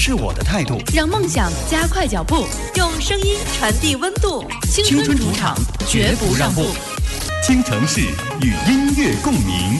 是我的态度， 让梦想加快脚步，用声音传递温度。青春主场，绝不让步。 听城市与音乐共鸣。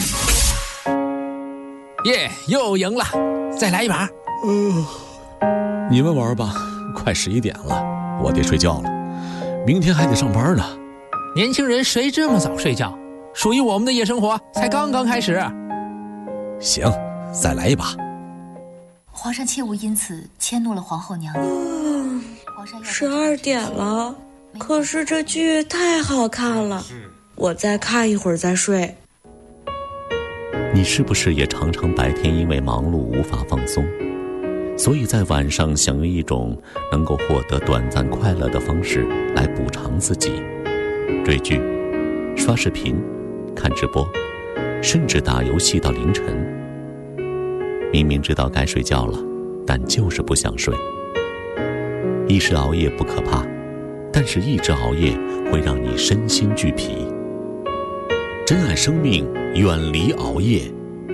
耶，又赢了，再来一把。 你们玩吧，快11点了，我得睡觉了，明天还得上班呢。 年轻人谁这么早睡觉？属于我们的夜生活才刚刚开始。 行，再来一把。 皇上切勿因此迁怒了皇后娘娘。 12点了，可是这剧太好看了，我再看一会儿再睡。 你是不是也常常白天因为忙碌无法放松，所以在晚上想用一种能够获得短暂快乐的方式来补偿自己？追剧、刷视频、看直播，甚至打游戏到凌晨。明明知道该睡觉了，但就是不想睡。一时熬夜不可怕，但是一直熬夜会让你身心俱疲。珍爱生命，远离熬夜。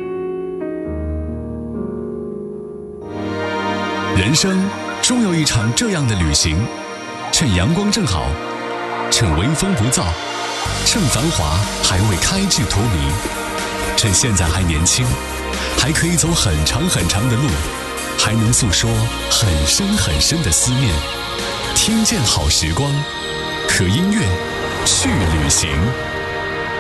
人生终有一场这样的旅行，趁阳光正好，趁微风不燥，趁繁华还未开至荼蘼，趁现在还年轻，还可以走很长很长的路，还能诉说很深很深的思念。听见好时光，和音乐去旅行。